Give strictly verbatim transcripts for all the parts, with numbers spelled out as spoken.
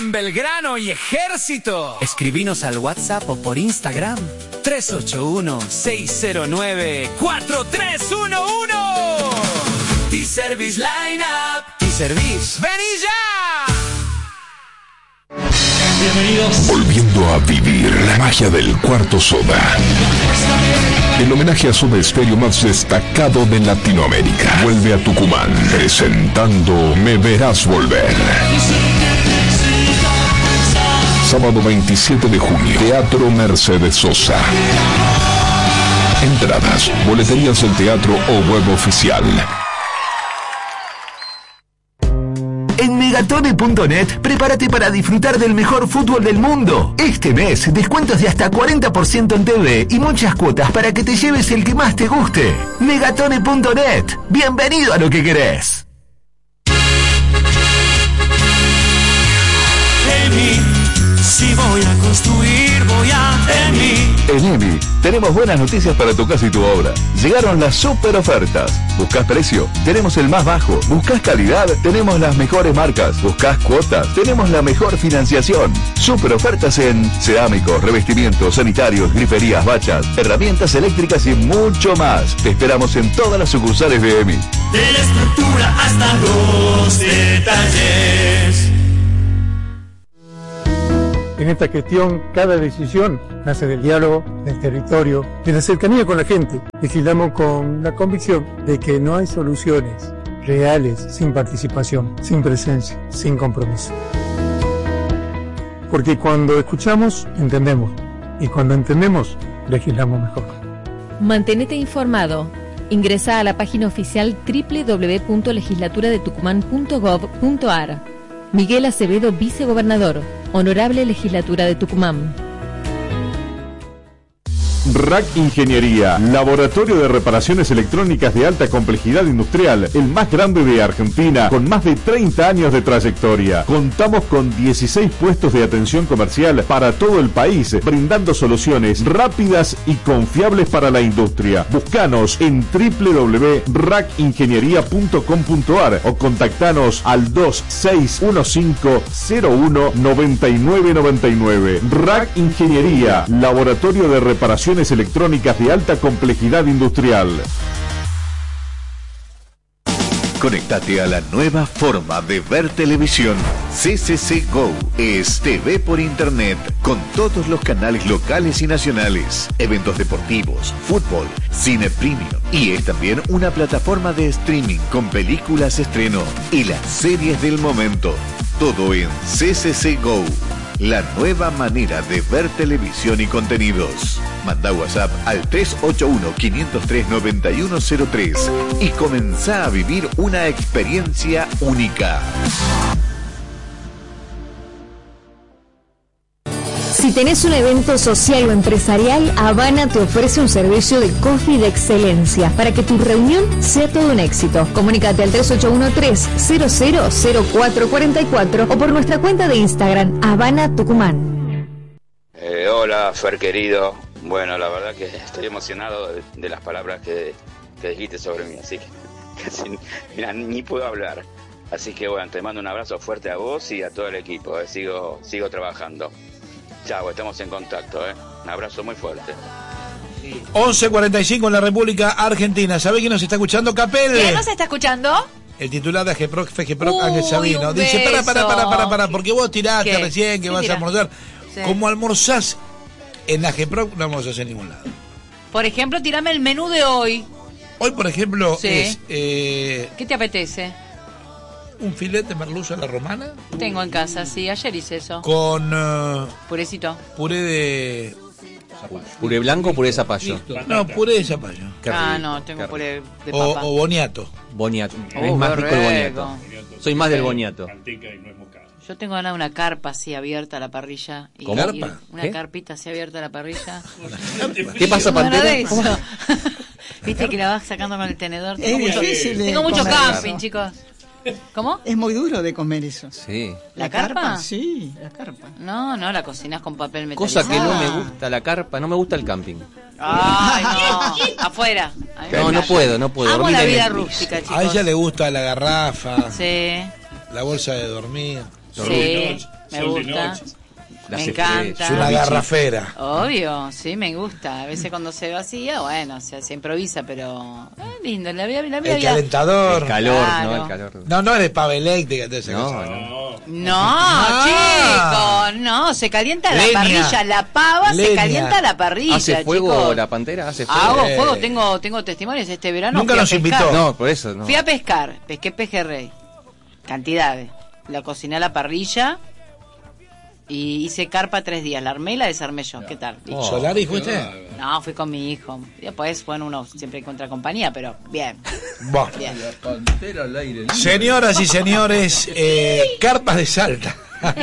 en Belgrano y Ejército. Escribinos al WhatsApp o por Instagram. tres ocho uno, seis cero nueve, cuatro tres uno uno. T-Service Lineup. T-Service. ¡Vení ya! Bienvenidos. Volviendo a vivir la magia del Cuarto Soda. El homenaje a Soda Stereo más destacado de Latinoamérica. Vuelve a Tucumán, presentando Me Verás Volver. Sábado veintisiete de junio, Teatro Mercedes Sosa. Entradas, boleterías del teatro o web oficial. En Megatone punto net, prepárate para disfrutar del mejor fútbol del mundo. Este mes, descuentos de hasta cuarenta por ciento en T V y muchas cuotas para que te lleves el que más te guste. Megatone punto net. Bienvenido a lo que querés. Emi, si voy a construir, voy a Emi. En Emi tenemos buenas noticias para tu casa y tu obra. Llegaron las super ofertas. ¿Buscás precio? Tenemos el más bajo. ¿Buscás calidad? Tenemos las mejores marcas. ¿Buscás cuotas? Tenemos la mejor financiación. Super ofertas en cerámicos, revestimientos, sanitarios, griferías, bachas, herramientas eléctricas y mucho más. Te esperamos en todas las sucursales de Emi. De la estructura hasta los detalles. En esta gestión, cada decisión nace del diálogo, del territorio, de la cercanía con la gente. Legislamos con la convicción de que no hay soluciones reales sin participación, sin presencia, sin compromiso. Porque cuando escuchamos, entendemos. Y cuando entendemos, legislamos mejor. Mantenete informado. Ingresa a la página oficial doble u doble u doble u punto legislatura de tucumán punto gov punto ar. Miguel Acevedo, vicegobernador. Honorable Legislatura de Tucumán. R A C Ingeniería, laboratorio de reparaciones electrónicas de alta complejidad industrial, el más grande de Argentina, con más de treinta años de trayectoria. Contamos con dieciséis puestos de atención comercial para todo el país, brindando soluciones rápidas y confiables para la industria. Búscanos en doble u doble u doble u punto rac ingeniería punto com punto ar o contactanos al dos seis uno cinco cero uno nueve nueve nueve nueve. R A C Ingeniería, laboratorio de reparaciones electrónicas de alta complejidad industrial. Conectate a la nueva forma de ver televisión. C C C Go es T V por internet con todos los canales locales y nacionales, eventos deportivos, fútbol, cine premium y es también una plataforma de streaming con películas estreno y las series del momento. Todo en C C C Go. La nueva manera de ver televisión y contenidos. Manda WhatsApp al tres ocho uno, cinco cero tres, nueve uno cero tres y comenzá a vivir una experiencia única. Si tenés un evento social o empresarial, Habana te ofrece un servicio de coffee de excelencia para que tu reunión sea todo un éxito. Comunícate al tres ocho uno, tres cero cero, cero cuatro cuatro cuatro o por nuestra cuenta de Instagram, Habana Tucumán. Eh, hola, Fer querido. Bueno, la verdad que estoy emocionado de, de las palabras que, que dijiste sobre mí, así que casi mira, ni puedo hablar. Así que bueno, te mando un abrazo fuerte a vos y a todo el equipo. Eh. Sigo, sigo trabajando. Chao, estamos en contacto, ¿eh? Un abrazo muy fuerte. once cuarenta y cinco en la República Argentina. ¿Sabe quién nos está escuchando? Capel. ¿Quién nos está escuchando? El titular de AGEPROC, FEGEPROC, Ángel Sabino. Dice, para, para, para, para, para, porque vos tiraste ¿Qué? recién que vas tira? a almorzar. Sí. Como almorzás en AGEPROC, no vamos a hacer ningún lado. Por ejemplo, tirame el menú de hoy. Hoy, por ejemplo, sí. es... Eh, ¿Qué te apetece? Un filete de merluza a la romana. Tengo en casa, sí, ayer hice eso. Con... Uh, Purecito. Puré de... ¿Puré blanco o puré de zapallo? No, puré de zapallo. Ah, no, tengo puré de o, papa. O boniato. Boniato. Oh, es más rico rico. el boniato. Soy más sí. del boniato. Yo tengo ganas de una carpa así abierta a la parrilla. Y, ¿Cómo? Y una ¿Qué? carpita así abierta a la parrilla. ¿Qué pasa, Pantera? Viste que la vas sacando con el tenedor. Es Tengo mucho, difícil de tengo mucho comer camping, eso. chicos. ¿Cómo? Es muy duro de comer eso. Sí. ¿La, ¿La carpa? carpa? Sí, la carpa. No, no, la cocinás con papel metalizado. Cosa que no me gusta, la carpa, no me gusta el camping. Ay, no, afuera. No, no puedo, no puedo. Amo la vida rústica, chicos. A ella le gusta la garrafa. Sí. La bolsa de dormir. Sí. Me Sol de gusta. noche. Me Las encanta. estrellas. Es una garrafera. Obvio, sí, me gusta. A veces cuando se vacía, bueno, o sea, se improvisa, pero es lindo. La vida, la vida, El calentador. El calor, Claro. ¿no? El calor. No, no es de pava eléctrica. Entonces No, cosa. no. No, Ah. chicos, no, se calienta Leña. la parrilla, la pava se Leña. calienta la parrilla. ¿Hace fuego chicos. la pantera? ¿Hace fuego? Hago Eh. fuego, tengo, tengo testimonios este verano. Nunca fui a nos pescar. invitó. No, por eso no. Fui a pescar, pesqué pejerrey, cantidades. La cociné a la parrilla y hice carpa tres días. La armé y la desarmé yo. ¿Qué tal? Oh. ¿Solari fuiste? No, fui con mi hijo. Después, bueno, uno siempre encuentra compañía, pero bien. Bon. Bien. Señoras y señores, eh, Carpas de Salta.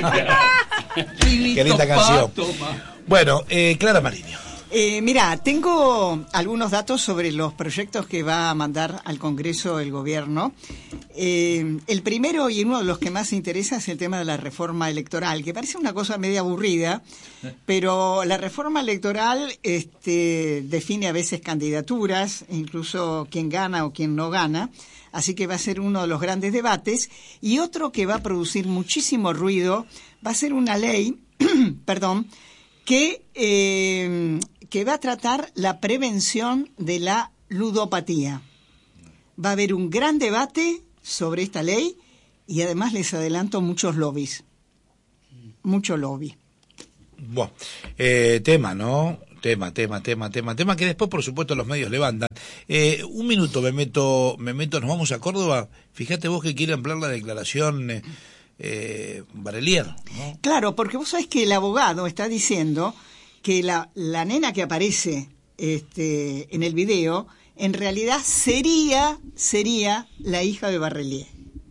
Qué linda canción. Bueno, eh, Clara Mariño. Eh, mira, tengo algunos datos sobre los proyectos que va a mandar al Congreso el gobierno. Eh, el primero y uno de los que más interesa es el tema de la reforma electoral, que parece una cosa media aburrida, pero la reforma electoral este, define a veces candidaturas, incluso quién gana o quién no gana, así que va a ser uno de los grandes debates. Y otro que va a producir muchísimo ruido va a ser una ley, perdón, que, eh, que va a tratar la prevención de la ludopatía. Va a haber un gran debate sobre esta ley y además les adelanto muchos lobbies. Mucho lobby. Bueno, eh, tema, ¿no? Tema, tema, tema, tema, tema que después, por supuesto, los medios levantan. Eh, un minuto me meto, me meto, nos vamos a Córdoba. Fíjate vos que quiere ampliar la declaración eh, eh, Barelier, ¿no? Claro, porque vos sabés que el abogado está diciendo que la, la nena que aparece este, en el video, en realidad sería, sería la hija de Barrelier.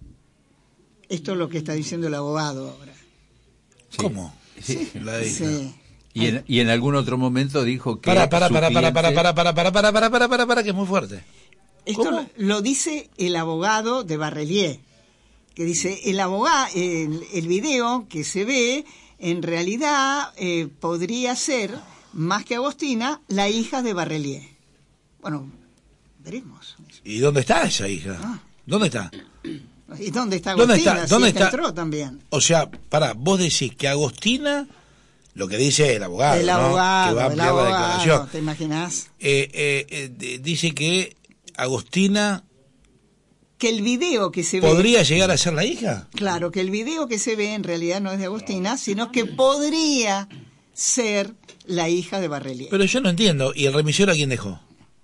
Esto es lo que está diciendo el abogado ahora. ¿Cómo? Sí, La hija. sí. Y en, y en algún otro momento dijo que Para, para, su para, para, para, cliente- para, para, para, para, para, para, para, para, que es muy fuerte. Esto lo, lo dice el abogado de Barrelier, que dice, el abogado, el, el video que se ve, en realidad eh, podría ser, más que Agostina, la hija de Barrelier. Bueno, veremos. ¿Y dónde está esa hija? Ah. ¿Dónde está? ¿Y dónde está ¿Dónde Agostina? está? ¿Dónde Si esta está? entró también. O sea, para, vos decís que Agostina, lo que dice el abogado, el ¿no? abogado, que va a el ampliar la abogado, declaración, ¿te imaginas? eh, eh, eh, de- dice que Agostina Que el video que se ve... podría llegar a ser la hija. Claro, que el video que se ve en realidad no es de Agostina, sino que podría ser la hija de Barrelier. Pero yo no entiendo. ¿Y el remisero a quién dejó?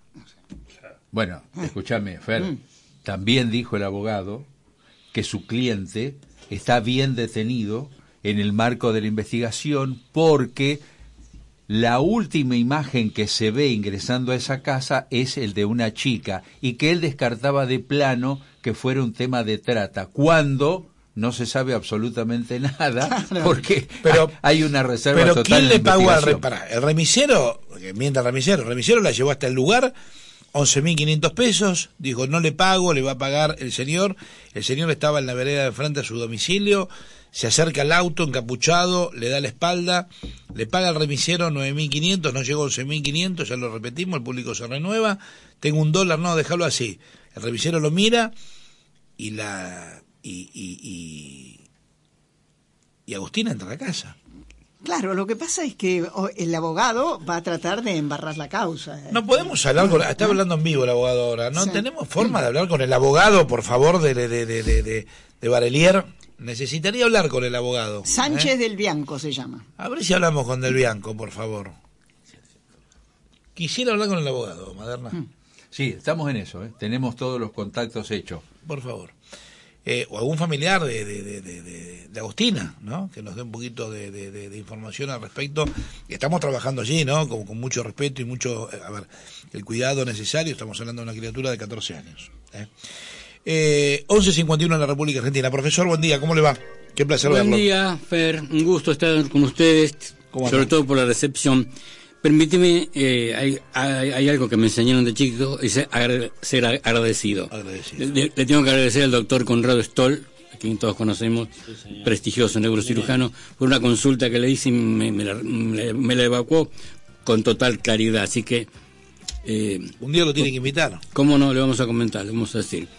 Bueno, Ah. escúchame, Fer, Mm. también dijo el abogado que su cliente está bien detenido en el marco de la investigación porque la última imagen que se ve ingresando a esa casa es el de una chica y que él descartaba de plano que fuera un tema de trata, cuando no se sabe absolutamente nada, Claro. porque Pero- hay una reserva Pero total ¿quién en la le pagó al re- investigación. pará, el remisero? Que mienta el remisero. El remisero la llevó hasta el lugar, once mil quinientos pesos, dijo no le pago, le va a pagar el señor. El señor estaba en la vereda de frente a su domicilio, se acerca al auto encapuchado, le da la espalda, le paga al remisero nueve mil quinientos, no llegó a once mil quinientos, ya lo repetimos, el público se renueva, tengo un dólar, no, déjalo así. El remisero lo mira y la y, y, y, y Agustina entra a la casa. Claro, lo que pasa es que o, el abogado va a tratar de embarrar la causa. ¿eh? No podemos hablar con... Está hablando en vivo el abogado ahora. ¿No Sí. tenemos forma de hablar con el abogado, por favor, de, de, de, de, de, de Barelier? Necesitaría hablar con el abogado. Sánchez ¿eh? del Bianco se llama. A ver si hablamos con Del Bianco, por favor. Quisiera hablar con el abogado, Maderna. Sí, estamos en eso, ¿eh? Tenemos todos los contactos hechos. Por favor. Eh, o algún familiar de, de, de, de, de- de Agostina, ¿no? Que nos dé un poquito de, de, de- de información al respecto. Estamos trabajando allí, ¿no? Con, con mucho respeto y mucho, eh, a ver, el cuidado necesario. Estamos hablando de una criatura de catorce años. ¿eh? Eh, once cincuenta y uno en la República Argentina. Profesor, buen día, ¿cómo le va? Qué placer Buen verlo. día, Fer. Un gusto estar con ustedes, ¿Cómo sobre anda? todo por la recepción. Permíteme, eh, hay, hay, hay algo que me enseñaron de chico, es agrade- ser ag- agradecido. Agradecido. Le, le tengo que agradecer al doctor Conrado Stoll, a quien todos conocemos, prestigioso neurocirujano, por una consulta que le hice y me, me la, me, me la evacuó con total claridad. Así que... Eh, Un día lo tiene que invitar. ¿Cómo no? Le vamos a comentar, le vamos a decir.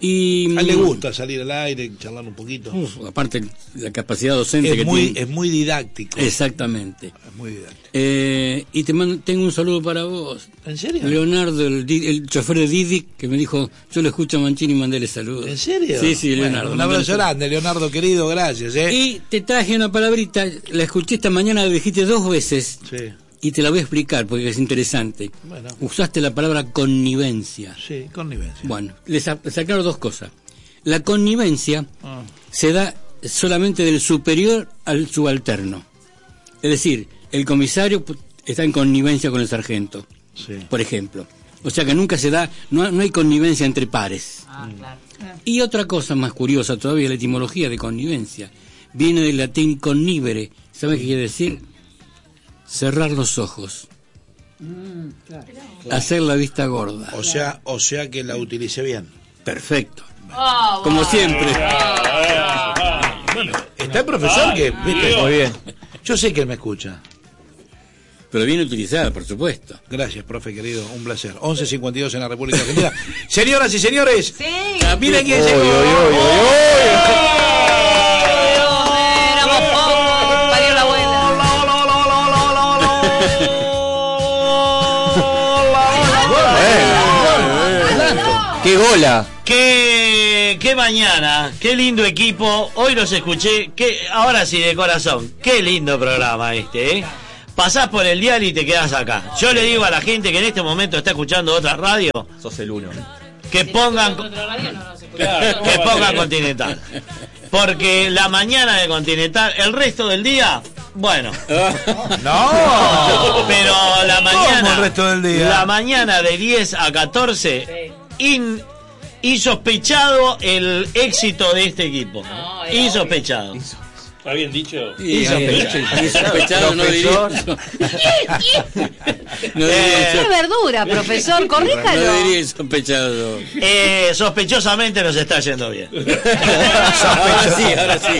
Y, a él le gusta salir al aire, charlar un poquito. Uf, aparte, la capacidad docente es que muy, tiene. Es muy didáctico. Exactamente. Es muy didáctico. Eh, y te mando, tengo un saludo para vos. ¿En serio? Leonardo, el, el chofer de Didi, que me dijo, yo lo escucho a Mancini y mandéle saludos. ¿En serio? Sí, sí, Leonardo. Bueno, un abrazo grande, Leonardo querido, gracias. ¿eh? Y te traje una palabrita, la escuché esta mañana, la dijiste dos veces. Sí. Y te la voy a explicar porque es interesante. Bueno. Usaste la palabra connivencia. Sí, connivencia. Bueno, les, les aclaro dos cosas. La connivencia Ah. se da solamente del superior al subalterno. Es decir, el comisario está en connivencia con el sargento, Sí. por ejemplo. O sea que nunca se da, no, no hay connivencia entre pares. Ah, claro. Y otra cosa más curiosa todavía, la etimología de connivencia. Viene del latín connivere. ¿Sabes qué quiere decir? Cerrar los ojos. Mm, claro. Hacer la vista gorda. O sea, o sea que la utilicé bien. Perfecto. Oh, Como wow. siempre. Bueno, está el profesor que, viste, Muy bien. yo sé que él me escucha. Pero bien utilizada, por supuesto. Gracias, profe querido, un placer. once cincuenta y dos en la República Argentina. Señoras y señores, Sí. miren quién Oy, llegó. oy, oy, Éramos pocos, parió la abuela. ¡Qué gola! Qué, qué mañana, qué lindo equipo. Hoy los escuché, qué, ahora sí de corazón, qué lindo programa este, ¿eh? Pasás por el dial y te quedás acá. Yo le digo a la gente que en este momento está escuchando otra radio, Sos el uno. que pongan, que pongan Continental. Porque la mañana de Continental, el resto del día, bueno. No, pero la ¿Cómo mañana, el resto del día? la mañana de diez a catorce, in, insospechado el éxito de este equipo. Insospechado. ¿Está bien dicho? Insospechado. Insospechado, no diría. No diría Es verdura, profesor, corríjalo. No diría insospechado. Eh, sospechosamente nos está yendo bien. Ahora sí, ahora sí.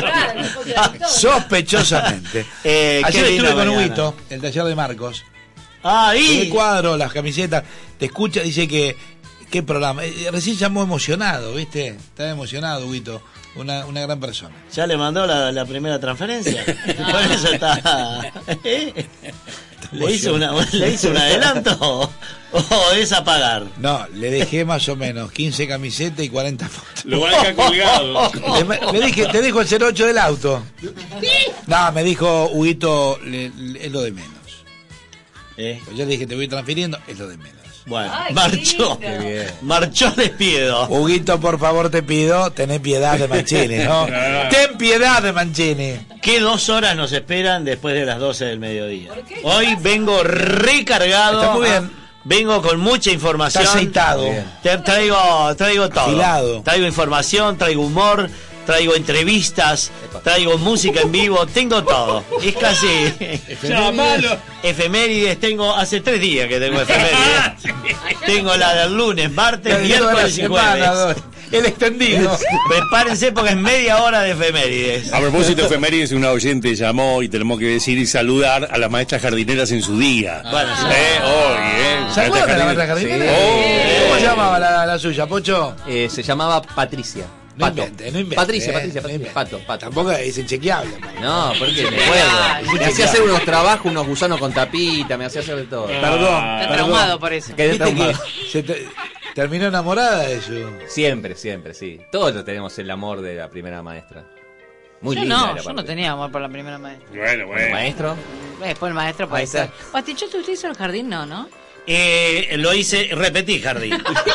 Sospechosamente. Eh, qué Ayer linda estuve con mañana. Huguito, el taller de Marcos. Ah, El y cuadro, las camisetas, te escucha, dice que qué programa. Eh, recién llamó emocionado, ¿viste? Estaba emocionado, Huguito. Una, una gran persona. ya le mandó la, la primera transferencia. Por eso está. ¿Eh? ¿Le hizo, una, ¿Le hizo un adelanto o, o es a pagar? No, le dejé más o menos quince camisetas y cuarenta fotos. Lo va a dejar colgado. Le, le dije, te dejo el cero ocho del auto. No, me dijo Huguito, le- le- es lo de menos. ¿Eh? Pues yo le dije, te voy transfiriendo, es lo de menos. Bueno, Ay, qué marchó. lindo. bien. Marchó despiedo. Huguito, por favor, te pido, tené piedad de Mancini, ¿no? Ten piedad de Mancini. ¿Qué dos horas nos esperan después de las doce del mediodía? Hoy vengo recargado. Está muy bien. Vengo con mucha información. Está aceitado. Te traigo, traigo todo. Afilado. Traigo información, traigo humor, traigo entrevistas, traigo música en vivo, tengo todo. Es casi Llamalo. efemérides, tengo hace tres días que tengo efemérides. Tengo la del lunes, martes, miércoles y jueves. El extendido. Prepárense porque es media hora de efemérides. A propósito de efemérides, una oyente llamó y tenemos que decir y saludar a las maestras jardineras en su día. Bueno, sí. Eh, hoy, eh. ¿Se acuerdan de la maestra jardinera? Sí. ¿Cómo se llamaba la, la suya, Pocho? Eh, se llamaba Patricia. No Pato. invente, no invente, Patricia, eh, Patricia, no Patricia. invente. Pato, Pato. Tampoco es inchequeable. No, porque me acuerdo. Me hacía hacer unos trabajos, unos gusanos con tapita, me hacía hacer de todo. Perdón, Está perdón. traumado por eso. Quedé ¿Viste traumado. que se te- terminó enamorada de eso? Siempre, siempre, sí. Todos tenemos el amor de la primera maestra. Muy Yo linda no, era, yo aparte. no tenía amor por la primera maestra. Bueno, bueno. Maestro. Después el maestro puede Ahí está. ser. Pastichoto, ¿usted hizo el jardín? No, ¿no? Eh, lo hice, repetí jardín.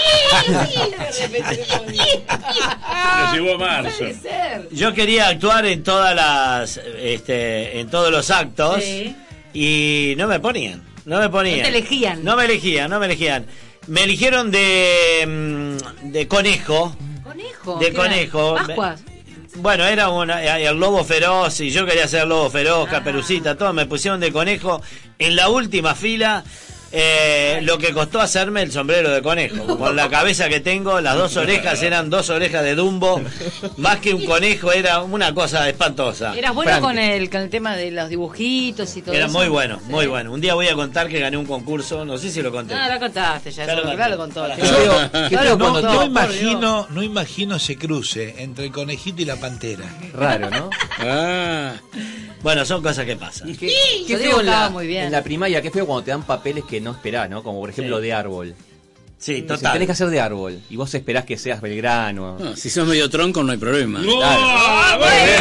Lo llevó a marzo. Yo quería actuar en todas las, este, en todos los actos Sí. y no me ponían, no me ponían. No te elegían. No me elegían, no me elegían. Me eligieron de, mm, de conejo. Conejo. De ¿qué era? conejo. Pascuas. Bueno, era una, el lobo feroz y yo quería ser lobo feroz, Caperucita, todo. Me pusieron de conejo en la última fila. Eh, lo que costó hacerme el sombrero de conejo. Con la cabeza que tengo, las dos orejas eran dos orejas de Dumbo. Más que un conejo, era una cosa espantosa. Eras bueno Frank. con el, con el tema de los dibujitos y todo Era eso. muy bueno, muy bueno. Un día voy a contar que gané un concurso, no sé si lo conté. Ah, lo contaste ya, Ya lo eso, conté. claro, lo contó. Yo- Ya yo lo no, contó, no por imagino, no imagino ese cruce entre el conejito y la pantera. Raro, ¿no? Ah. Bueno, son cosas que pasan. Qué, Sí, qué yo feo en dibujaba la, muy bien. en la primaria, qué feo cuando te dan papeles que no esperás, ¿no? Como por ejemplo Sí. de árbol. Sí, Dicen, total. tenés que hacer de árbol y vos esperás que seas Belgrano. No, si sos medio tronco no hay problema. Claro.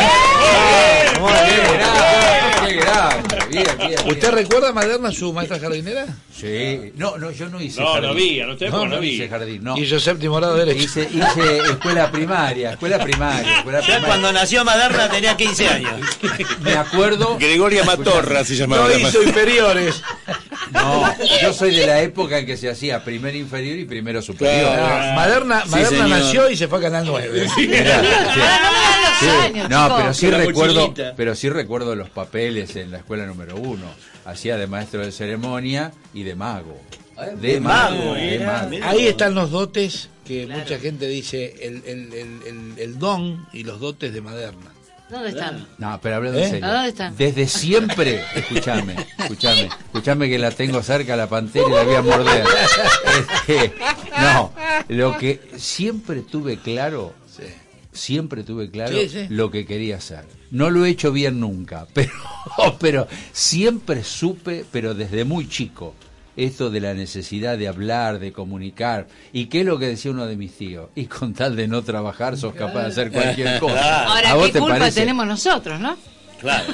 ¡Qué grande! Bien, bien, bien. ¿Usted recuerda, Maderna, su maestra jardinera? Sí. No, no, yo no hice No, jardín. no vi, a usted no, no vi. hice jardín, no. Hizo séptimo grado de derecho. Hice, hice escuela primaria, escuela primaria, escuela Ya primaria. cuando nació Maderna tenía quince años. Me acuerdo. Gregoria Matorra se llamaba. No la hizo inferiores. No, yo soy de la época en que se hacía primero inferior y primero superior. No, Maderna, Sí, Maderna señor. nació y se fue a Canal nueve. Mirá, sí. Sí. años, No, chicos. pero sí Con la recuerdo, mochilita. pero sí recuerdo los papeles en la escuela número uno. Hacía de maestro de ceremonia y de mago. De, de mago, mago, de era, mago. mira. Ahí están los dotes que mucha gente dice, el, el, el, el, el don y los dotes de Maderna. ¿Dónde están? No, pero hablando ¿Eh? en serio. ¿A dónde están? Desde siempre, escúchame, escúchame, escúchame que la tengo cerca la pantera y la voy a morder. Este, no, lo que siempre tuve claro, siempre tuve claro Sí, sí. lo que quería hacer. No lo he hecho bien nunca, pero, pero siempre supe, pero desde muy chico, esto de la necesidad de hablar, de comunicar. ¿Y qué es lo que decía uno de mis tíos? Y con tal de no trabajar sos capaz de hacer cualquier cosa. Ahora, ¿A vos ¿qué te culpa parece? tenemos nosotros, no? Claro.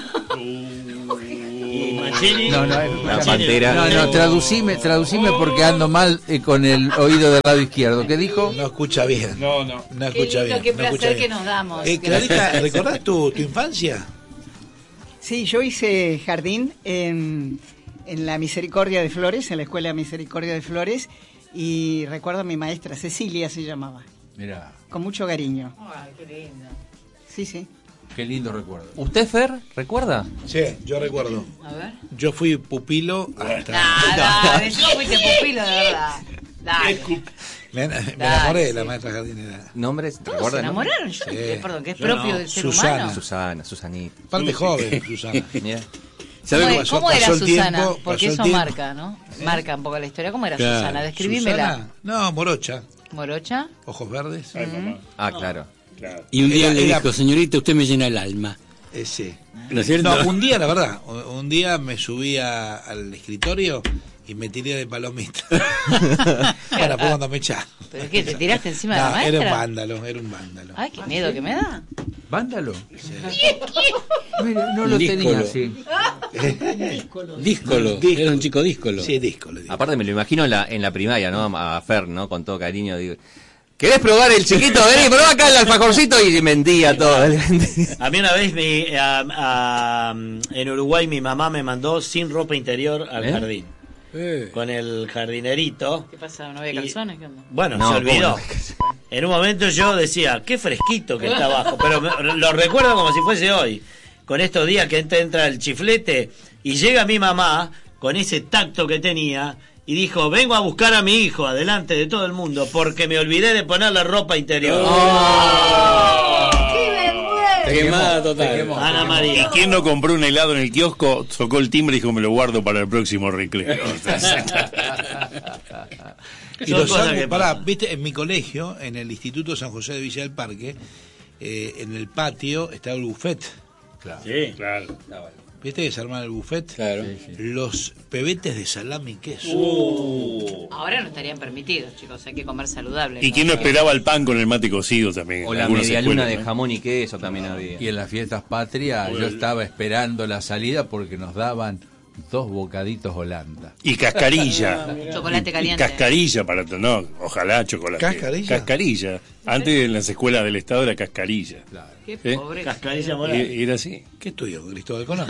Y Mancini. No, no, La escúchame. pantera. No, no, traducime, traducime porque ando mal eh, con el oído del lado izquierdo. ¿Qué dijo? No escucha bien. No, no. No Qué escucha lindo, bien. qué no escucha placer bien. que nos damos. Eh, Clarita, ¿recordás tu, tu infancia? Sí, yo hice jardín en, en la Misericordia de Flores, en la Escuela Misericordia de Flores, y recuerdo a mi maestra, Cecilia se llamaba, Mirá, con mucho cariño. Ay, qué lindo. Sí, sí. qué lindo recuerdo. ¿Usted, Fer, recuerda? Sí, yo recuerdo. A ver. Yo fui pupilo hasta... Nada, dale, yo fuiste pupilo, de verdad. Dale. Me, me enamoré de la maestra jardinera. ¿Nombres? ¿Todos ¿Recuerda? se enamoraron? Yo, Sí. eh, perdón, que es Yo propio no. del ser Susana. humano. Susana, Susanita. Parte joven, Susana. Mira. ¿Cómo, Pasó- es- cómo pasó era el Susana? tiempo, Porque pasó el eso tiempo. marca, ¿no? Marca un poco la historia. ¿Cómo era Claro. Susana? Describímela. Susana, no, morocha, Morocha. ojos verdes. Ah, claro. Claro. Y un día Era- le era- dijo, señorita, usted me llena el alma. Eh, sí. ¿No es cierto? No, un día, la verdad, un un día me subí a- al escritorio y me tiré de palomita. Bueno, fue cuando me echaron. ¿Pero qué? ¿Te tiraste encima de No, la maestra? era un vándalo, era un vándalo. Ay, qué miedo que me da. ¿Vándalo? Mire, no lo Díscolo. tenía así. Díscolo. Era un chico díscolo. Sí, disco, le digo. Aparte me lo imagino en la, en la primaria, ¿no? A Fer, ¿no? Con todo cariño. Digo, ¿querés probar el chiquito? Vení, probá acá el alfajorcito y mentía todo. A mí una vez mi, a- a- en Uruguay mi mamá me mandó sin ropa interior al ¿Eh? jardín. Con el jardinerito. ¿Qué pasa? ¿No había calzones? ¿Qué onda? Bueno, No, se olvidó. ¿cómo En un momento yo decía, qué fresquito que está abajo. Pero me- lo recuerdo como si fuese hoy. Con estos días que entra, entra el chiflete y llega mi mamá con ese tacto que tenía y dijo, vengo a buscar a mi hijo adelante de todo el mundo porque me olvidé de poner la ropa interior. ¡Qué vergüenza! Te quemada te total. quemó. Ana ¿Y María. quién no compró un helado en el kiosco? Tocó el timbre y dijo, me lo guardo para el próximo recreo. Y Son los cosas sándwiches, que pará, pasan. viste, en mi colegio, en el Instituto San José de Villa del Parque, eh, en el patio estaba el buffet. Claro. Sí. Claro. ¿Viste que se armaba el buffet? Claro. Los pebetes de salami y queso. Uh. Ahora no estarían permitidos, chicos. Hay que comer saludable. ¿Y quién no esperaba el pan con el mate cocido también? O en la algunas media luna escuelas, de ¿no? jamón y queso también había. Y en las fiestas patrias yo estaba esperando la salida porque nos daban dos bocaditos Holanda. Y cascarilla. Chocolate Y caliente. cascarilla para... No, ojalá chocolate. ¿Cascarilla? Cascarilla. Antes en las escuelas del Estado era cascarilla. Qué ¿Eh? pobre. Cascarilla moral. Y- Era así. ¿Qué estudió, Cristóbal Colón?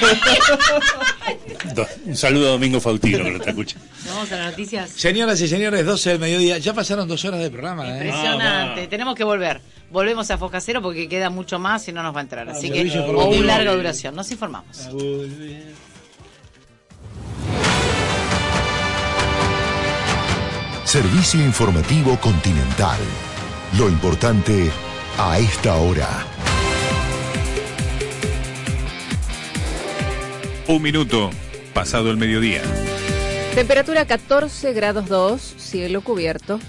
Do- Un saludo a Domingo Faustino que lo está escuchando. Vamos a las noticias. Señoras y señores, doce del mediodía. Ya pasaron dos horas de programa, ¿eh? Impresionante. Tenemos que volver. Volvemos a Foca Cero porque queda mucho más y no nos va a entrar. Así que, servicio o informativo. una larga duración. Nos informamos. Servicio informativo Continental. Lo importante a esta hora. Un minuto, pasado el mediodía. Temperatura catorce grados dos, cielo cubierto.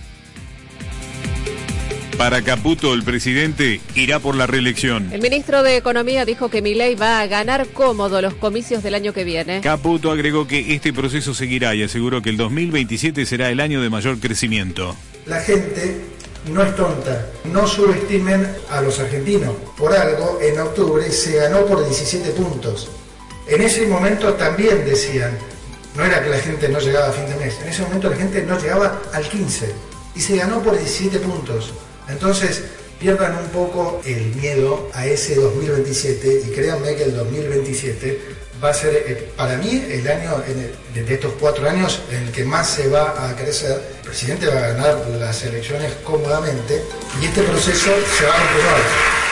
Para Caputo, el presidente irá por la reelección. El ministro de Economía dijo que Milei va a ganar cómodo los comicios del año que viene. Caputo agregó que este proceso seguirá y aseguró que el dos mil veintisiete será el año de mayor crecimiento. La gente no es tonta, no subestimen a los argentinos. Por algo, en octubre se ganó por diecisiete puntos. En ese momento también decían, no era que la gente no llegaba a fin de mes, en ese momento la gente no llegaba al quince y se ganó por diecisiete puntos. Entonces, pierdan un poco el miedo a ese dos mil veintisiete y créanme que el dos mil veintisiete va a ser, eh, para mí, el año en el, de estos cuatro años en el que más se va a crecer. El presidente va a ganar las elecciones cómodamente y este proceso se va a comprobar.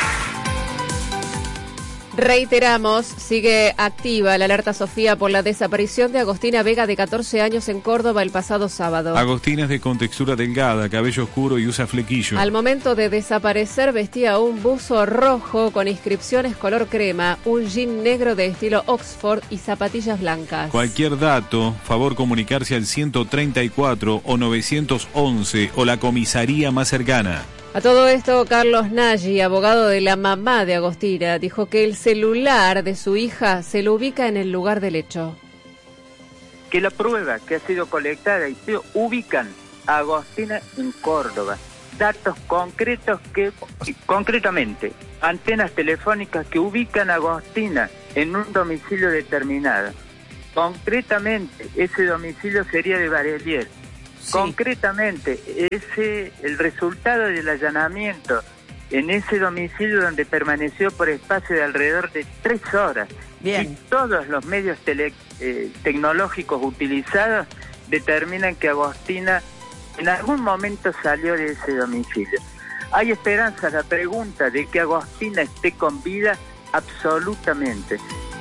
Reiteramos, sigue activa la alerta Sofía por la desaparición de Agostina Vega, de catorce años, en Córdoba el pasado sábado. Agostina es de contextura delgada, cabello oscuro y usa flequillo. Al momento de desaparecer vestía un buzo rojo con inscripciones color crema, un jean negro de estilo Oxford y zapatillas blancas. Cualquier dato, favor comunicarse al ciento treinta y cuatro o novecientos once o la comisaría más cercana. A todo esto, Carlos Nagy, abogado de la mamá de Agostina, dijo que el celular de su hija se lo ubica en el lugar del hecho. Que la prueba que ha sido colectada y se ubican a Agostina en Córdoba. Datos concretos que, concretamente, antenas telefónicas que ubican a Agostina en un domicilio determinado. Concretamente, ese domicilio sería de Barelier. Sí. Concretamente, ese el resultado del allanamiento en ese domicilio donde permaneció por espacio de alrededor de tres horas. Bien. Y todos los medios tele, eh, tecnológicos utilizados determinan que Agostina en algún momento salió de ese domicilio. ¿Hay esperanza? La pregunta de que Agostina esté con vida, absolutamente.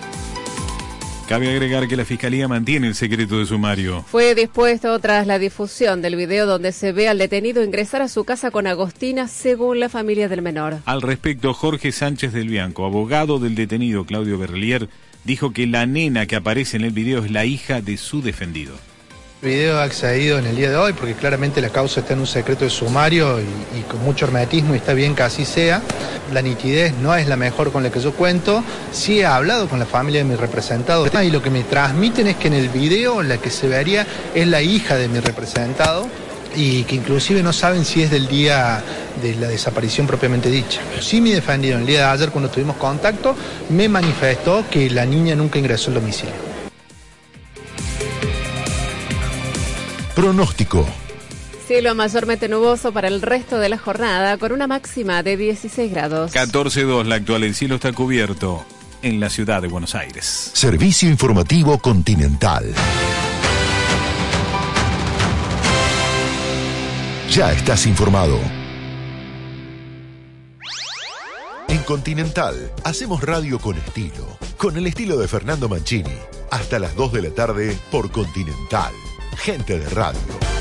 Cabe agregar que la Fiscalía mantiene el secreto de sumario. Fue dispuesto tras la difusión del video donde se ve al detenido ingresar a su casa con Agostina, según la familia del menor. Al respecto, Jorge Sánchez del Bianco, abogado del detenido Claudio Berlier, dijo que la nena que aparece en el video es la hija de su defendido. El video ha accedido en el día de hoy porque claramente la causa está en un secreto de sumario y, y con mucho hermetismo, y está bien que así sea. La nitidez no es la mejor con la que yo cuento. Sí he hablado con la familia de mi representado y lo que me transmiten es que en el video la que se vería es la hija de mi representado y que inclusive no saben si es del día de la desaparición propiamente dicha. Sí, mi defendido en el día de ayer, cuando tuvimos contacto, me manifestó que la niña nunca ingresó al domicilio. Pronóstico. Cielo mayormente nuboso para el resto de la jornada, con una máxima de dieciséis grados. catorce dos la actual, el cielo está cubierto en la ciudad de Buenos Aires. Servicio informativo Continental. Ya estás informado. En Continental hacemos radio con estilo, con el estilo de Fernando Mancini. Hasta las dos de la tarde por Continental. Gente de radio.